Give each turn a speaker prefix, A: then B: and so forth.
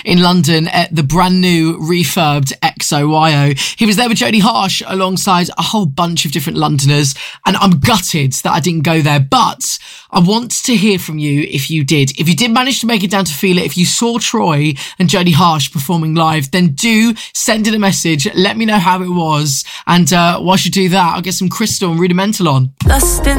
A: in London at the brand new refurbed XOYO. He was there with Jodie Harsh alongside a whole bunch of different Londoners, and I'm gutted that I didn't go there, but I want to hear from you if you did. If you did manage to make it down to Feel It, if you saw Troy and Jodie Harsh performing live, then do send in a message. Let me know how it was. And whilst you do that, I'll get some Crystal and Rudimental on.
B: Lost in